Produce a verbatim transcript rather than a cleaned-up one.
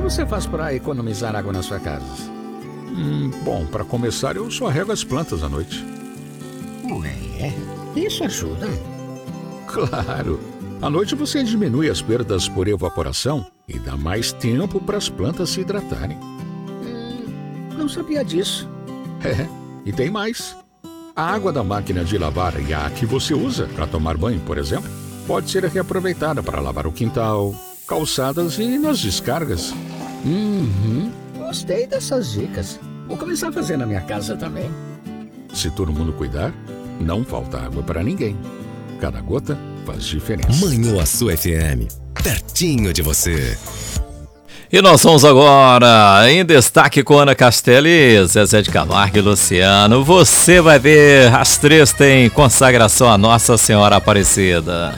você faz para economizar água na sua casa? Hum, bom, para começar, eu só rego as plantas à noite. Ué, isso ajuda? Claro. À noite você diminui as perdas por evaporação e dá mais tempo para as plantas se hidratarem. Hum, não sabia disso. É, e tem mais. A água da máquina de lavar e a que você usa para tomar banho, por exemplo, pode ser reaproveitada para lavar o quintal, calçadas e nas descargas. Uhum, gostei dessas dicas. Vou começar a fazer na minha casa também. Se todo mundo cuidar, não falta água para ninguém. Cada gota faz diferença. Manhuaçu F M, pertinho de você. E nós vamos agora em destaque com Ana Castelli, Zezé de Camargo e Luciano. Você vai ver, as três têm consagração a Nossa Senhora Aparecida.